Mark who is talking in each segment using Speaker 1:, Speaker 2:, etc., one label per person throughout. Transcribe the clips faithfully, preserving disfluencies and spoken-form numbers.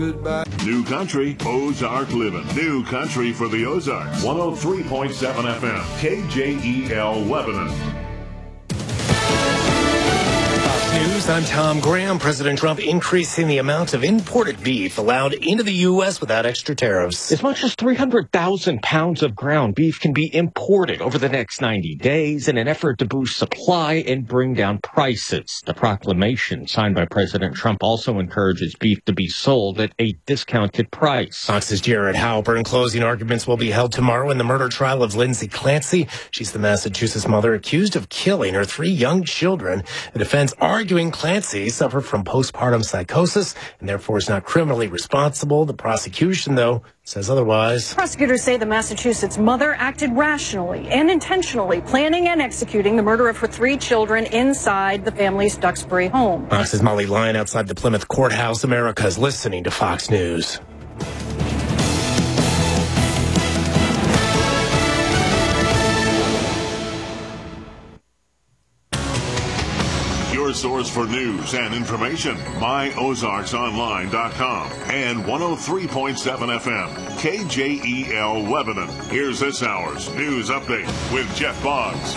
Speaker 1: Goodbye.
Speaker 2: New Country, Ozark Living. New Country for the Ozarks. one oh three point seven F M. K J E L Lebanon.
Speaker 3: News, I'm Tom Graham. President Trump increasing the amount of imported beef allowed into the U S without extra tariffs.
Speaker 4: As much as three hundred thousand pounds of ground beef can be imported over the next ninety days in an effort to boost supply and bring down prices. The proclamation signed by President Trump also encourages beef to be sold at a discounted price.
Speaker 3: Fox's Jared Halpern. Closing arguments will be held tomorrow in the murder trial of Lindsay Clancy. She's the Massachusetts mother accused of killing her three young children. The defense arguing Clancy suffered from postpartum psychosis and therefore is not criminally responsible. The prosecution, though, says otherwise.
Speaker 5: Prosecutors say the Massachusetts mother acted rationally and intentionally, planning and executing the murder of her three children inside the family's Duxbury home.
Speaker 3: Fox's Molly Lyon outside the Plymouth courthouse. America is listening to Fox News.
Speaker 2: Your source for news and information, my ozarks online dot com and one oh three point seven F M, K J E L Lebanon. Here's this hour's news update with Jeff Boggs.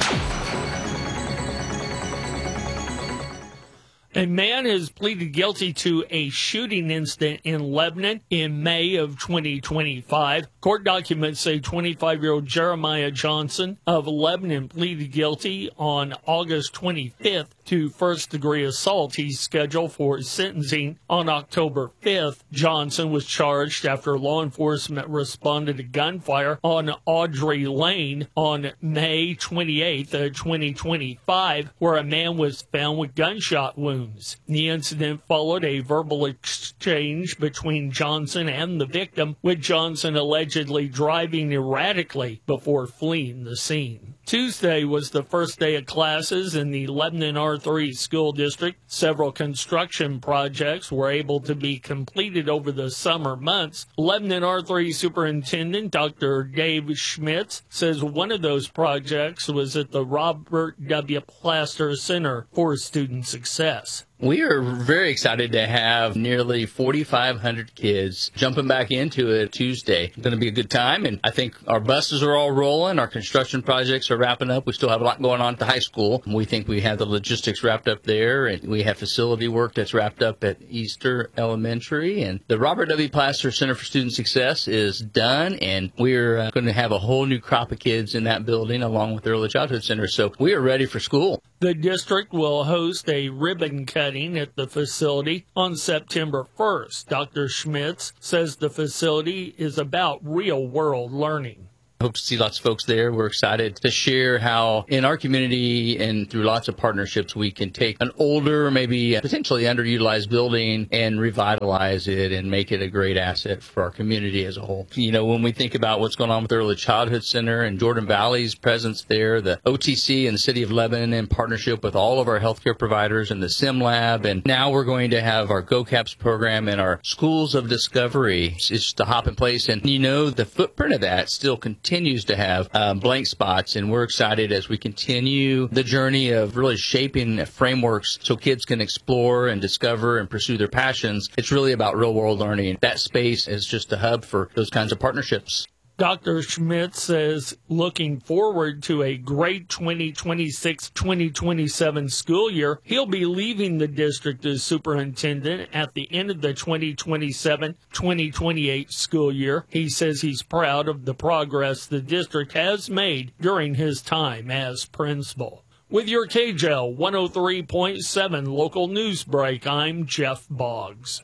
Speaker 6: A man has pleaded guilty to a shooting incident in Lebanon in May of twenty twenty-five. Court documents say twenty-five-year-old Jeremiah Johnson of Lebanon pleaded guilty on August twenty-fifth to first-degree assault. He's scheduled for sentencing on October fifth. Johnson was charged after law enforcement responded to gunfire on Audrey Lane on May twenty-eighth of twenty twenty-five, where a man was found with gunshot wounds. The incident followed a verbal exchange between Johnson and the victim, with Johnson allegedly driving erratically before fleeing the scene. Tuesday was the first day of classes in the Lebanon R three school district. Several construction projects were able to be completed over the summer months. Lebanon R three Superintendent Doctor Dave Schmitz says one of those projects was at the Robert W. Plaster Center for Student Success.
Speaker 7: We are very excited to have nearly forty-five hundred kids jumping back into it Tuesday. It's going to be a good time, and I think our buses are all rolling. Our construction projects are wrapping up. We still have a lot going on at the high school. We think we have the logistics wrapped up there, and we have facility work that's wrapped up at Easter Elementary. And the Robert W. Plaster Center for Student Success is done, and we're uh, going to have a whole new crop of kids in that building along with the Early Childhood Center. So we are ready for school.
Speaker 6: The district will host a ribbon cutting at the facility on September first. Doctor Schmitz says the facility is about real-world learning.
Speaker 7: Hope to see lots of folks there. We're excited to share how in our community and through lots of partnerships we can take an older, maybe potentially underutilized building and revitalize it and make it a great asset for our community as a whole. You know, when we think about what's going on with the Early Childhood Center and Jordan Valley's presence there, the O T C and the City of Lebanon in partnership with all of our healthcare providers and the Sim Lab, and now we're going to have our Go Caps program and our Schools of Discovery. It's just a hop in place, and you know, the footprint of that still continues continues to have um, blank spots, and we're excited as we continue the journey of really shaping frameworks so kids can explore and discover and pursue their passions. It's really about real-world learning. That space is just a hub for those kinds of partnerships.
Speaker 6: Doctor Schmidt says looking forward to a great twenty twenty-six twenty twenty-seven school year. He'll be leaving the district as superintendent at the end of the twenty twenty-seven twenty twenty-eight school year. He says he's proud of the progress the district has made during his time as principal. With your K J L one oh three point seven local news break, I'm Jeff Boggs.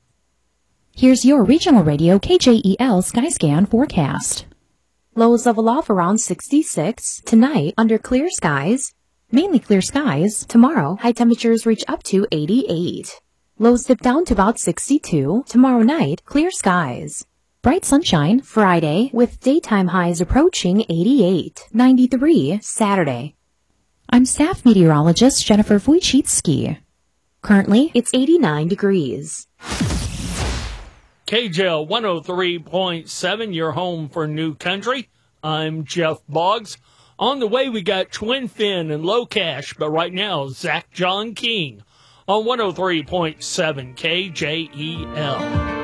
Speaker 8: Here's your regional radio K J E L Skyscan forecast. Lows level off around sixty-six. Tonight, under clear skies. Mainly clear skies. Tomorrow, high temperatures reach up to eighty-eight. Lows dip down to about sixty-two. Tomorrow night, clear skies. Bright sunshine Friday with daytime highs approaching eighty-eight. ninety-three Saturday. I'm staff meteorologist Jennifer Wojcicki. Currently, it's eighty-nine degrees.
Speaker 6: K J L one oh three point seven, your home for New Country. I'm Jeff Boggs. On the way, we got Twin Fin and Low Cash, but right now, Zach John King on one oh three point seven K J E L.